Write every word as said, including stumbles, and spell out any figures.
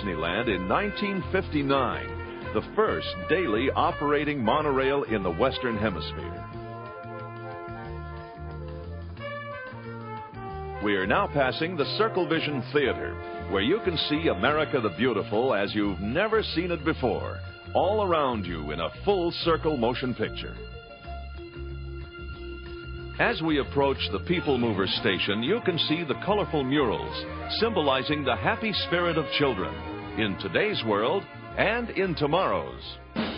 Disneyland in nineteen fifty-nine, the first daily operating monorail in the Western Hemisphere. We are now passing the Circle Vision Theater, where you can see America the Beautiful as you've never seen it before, all around you in a full circle motion picture. As we approach the People Mover station, you can see the colorful murals symbolizing the happy spirit of children in today's world and in tomorrow's.